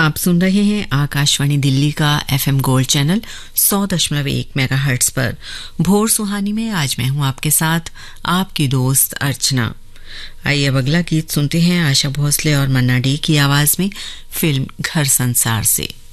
आप सुन रहे हैं आकाशवाणी दिल्ली का एफएम गोल्ड चैनल 100.1 मेगाहर्ट्ज पर। भोर सुहानी में आज मैं हूं आपके साथ आपकी दोस्त अर्चना। आइए अब अगला गीत सुनते हैं आशा भोसले और मन्ना डे की आवाज में फिल्म घर संसार से।